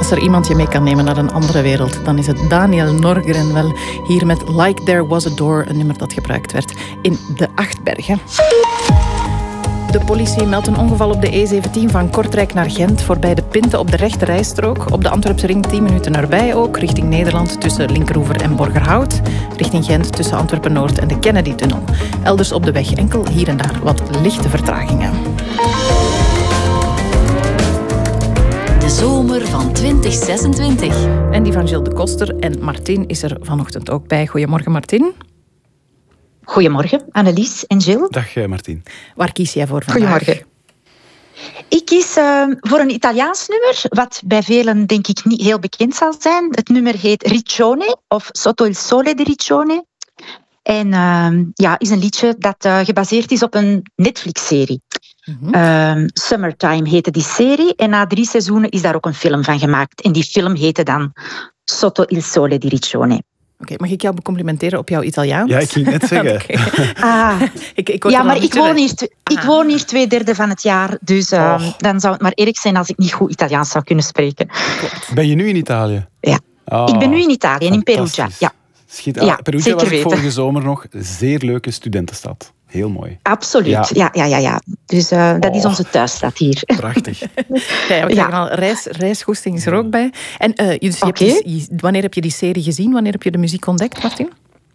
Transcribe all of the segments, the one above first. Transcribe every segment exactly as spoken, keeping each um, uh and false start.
Als er iemand je mee kan nemen naar een andere wereld, dan is het Daniel Norgren wel hier met Like There Was a Door, een nummer dat gebruikt werd in de Achtbergen. De politie meldt een ongeval op de E zeventien van Kortrijk naar Gent, voorbij de Pinte op de rechte rijstrook. Op de Antwerpse ring tien minuten erbij ook, richting Nederland tussen Linkeroever en Borgerhout. Richting Gent tussen Antwerpen-Noord en de Kennedy-tunnel. Elders op de weg enkel hier en daar wat lichte vertragingen. De zomer van twintig zesentwintig. En die van Gilles de Koster. En Martin is er vanochtend ook bij. Goedemorgen, Martin. Goedemorgen, Annelies en Gilles. Dag, uh, Martin. Waar kies jij voor vandaag? Goedemorgen. Ik kies uh, voor een Italiaans nummer, wat bij velen denk ik niet heel bekend zal zijn. Het nummer heet Riccione, of Sotto il sole di Riccione. En uh, ja, is een liedje dat uh, gebaseerd is op een Netflix-serie. Mm-hmm. Uh, Summertime heette die serie. En na drie seizoenen is daar ook een film van gemaakt. En die film heette dan Sotto il sole di Riccione. Oké, okay, mag ik jou becomplimenteren op jouw Italiaans? Ja, ik ging net zeggen. Okay. Ah, ik, ik ja, maar ik woon, hier, ik ah. woon hier twee derde van het jaar. Dus uh, oh. dan zou het maar erg zijn als ik niet goed Italiaans zou kunnen spreken. Klopt. Ben je nu in Italië? Ja, oh, ik ben nu in Italië, in Perugia. Ja. Schiet, ah, ja, Perugia was ik vorige zomer nog. Zeer leuke studentenstad. Heel mooi. Absoluut, ja, ja, ja. ja, ja. Dus uh, dat oh. is onze thuisstad hier. Prachtig. Ja, we krijgen al reis, reisgoesting is er ook bij. En uh, dus je okay. hebt die, wanneer heb je die serie gezien? Wanneer heb je de muziek ontdekt, Martin?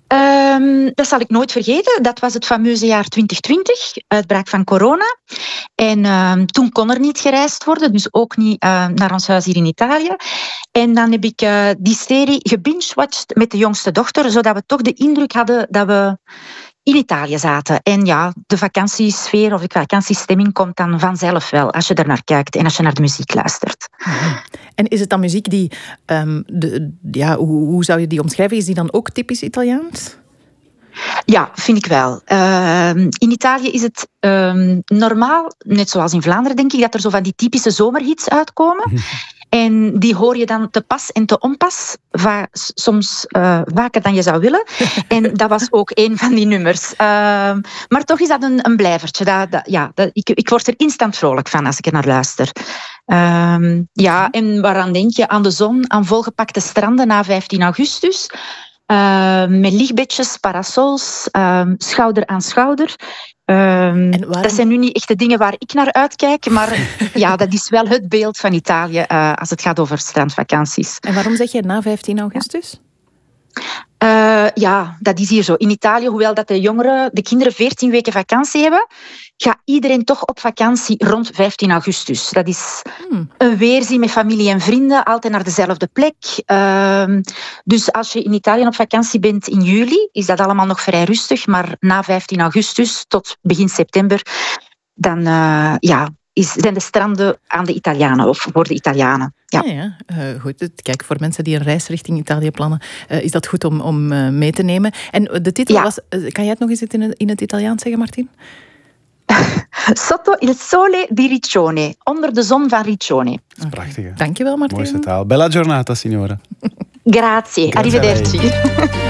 Um, dat zal ik nooit vergeten. Dat was het fameuze jaar twintig twintig, uitbraak van corona. En uh, toen kon er niet gereisd worden, dus ook niet uh, naar ons huis hier in Italië. En dan heb ik uh, die serie gebingewatcht met de jongste dochter, zodat we toch de indruk hadden dat we in Italië zaten. En ja, de vakantiesfeer of de vakantiestemming komt dan vanzelf wel als je er naar kijkt en als je naar de muziek luistert. En is het dan muziek die, um, de, ja, hoe, hoe zou je die omschrijven? Is die dan ook typisch Italiaans? Ja, vind ik wel. Uh, in Italië is het uh, normaal, net zoals in Vlaanderen denk ik, dat er zo van die typische zomerhits uitkomen. En die hoor je dan te pas en te onpas, va- soms uh, vaker dan je zou willen. En dat was ook een van die nummers. Uh, maar toch is dat een, een blijvertje. Dat, dat, ja, dat, ik, ik word er instant vrolijk van als ik er naar luister. Uh, ja, en waaraan denk je? Aan de zon, aan volgepakte stranden na vijftien augustus. Uh, met lichtbedjes, parasols, uh, schouder aan schouder. Um, dat zijn nu niet echt de dingen waar ik naar uitkijk, maar ja, dat is wel het beeld van Italië uh, als het gaat over strandvakanties. En waarom zeg je na vijftien augustus? Uh, ja, dat is hier zo. In Italië, hoewel dat de jongeren, de kinderen veertien weken vakantie hebben, gaat iedereen toch op vakantie rond vijftien augustus. Dat is hmm. een weerzien met familie en vrienden, altijd naar dezelfde plek. Uh, dus als je in Italië op vakantie bent in juli, is dat allemaal nog vrij rustig, maar na vijftien augustus tot begin september, dan uh, ja, is, zijn de stranden aan de Italianen of voor de Italianen. Ja, ja, ja. Uh, goed. Kijk, voor mensen die een reis richting Italië plannen, uh, is dat goed om, om uh, mee te nemen. En de titel ja. was... Uh, kan jij het nog eens in het, in het Italiaans zeggen, Martin? Sotto il sole di Riccione. Onder de zon van Riccione. Dat is prachtig, hè? Dankjewel, Martin. Mooiste taal. Bella giornata, signora. Grazie. Arrivederci.